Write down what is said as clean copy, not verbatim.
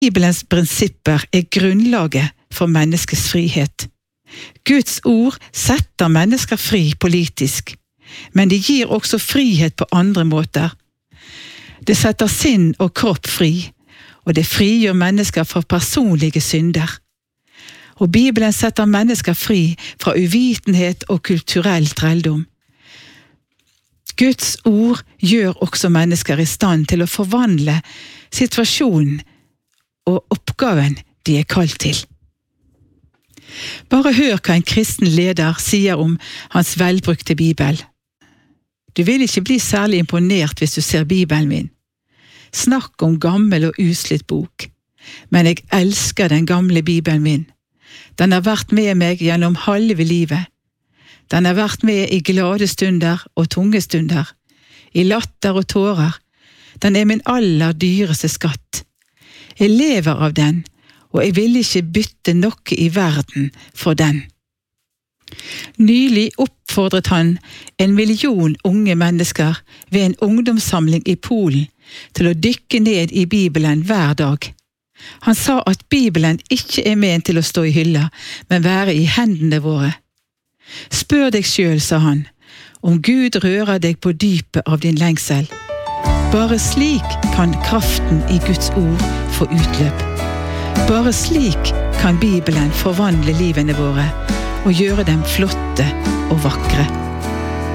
Bibelens prinsipper grunnlaget for menneskets frihet. Guds ord setter mennesker fri politisk, men det gir også frihet på andre måter. Det setter sinn og kropp fri, og det frigjør mennesker fra personlige synder. Og Bibelen setter mennesker fri fra uvitenhet og kulturell trelldom. Guds ord gjør også mennesker i stand til å forvandle situasjonen og oppgaven de kalt til. Bare hør hva en kristen leder sier om hans velbrukte Bibel. Du vil ikke bli særlig imponert hvis du ser Bibelen min. Snakk om gammel og uslitt bok. Men jeg elsker den gamle Bibelen min. Den har vært med meg gjennom halve livet. Den har vært med i glade stunder og tunge stunder, i latter og tårer. Den min aller dyreste skatt. Jeg lever av den, og jeg vil ikke bytte noe i verden for den. Nylig oppfordret han 1 million unge mennesker ved en ungdomssamling i Polen til å dykke ned i Bibelen hver dag. Han sa at Bibelen ikke ment til å stå i hylla, men være i hendene våre. Spør deg selv, sa han, om Gud rører deg på dypet av din lengsel. Bare slik kan kraften i Guds ord få utløp. Bare slik kan Bibelen forvandle livene våre og gjøre dem flotte og vakre.